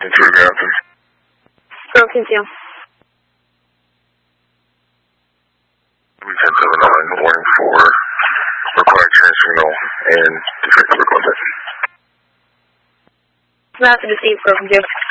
3 Mountain. Broken 2. We 1079, warning for required transitional and defective equipment. Mountain received, Broken 2.